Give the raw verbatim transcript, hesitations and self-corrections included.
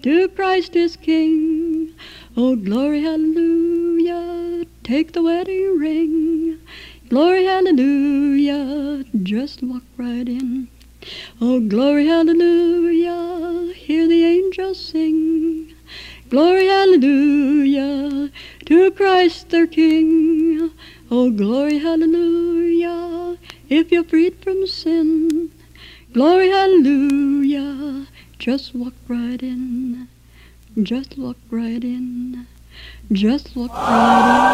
to Christ is King. Oh, glory, hallelujah, take the wedding ring. Glory, hallelujah, just walk right in. Oh, glory, hallelujah, hear the angels sing. Glory, hallelujah, to Christ their King. Oh, glory, hallelujah, if you're freed from sin. Glory, hallelujah, just walk right in. Just walk right in. Just walk right in.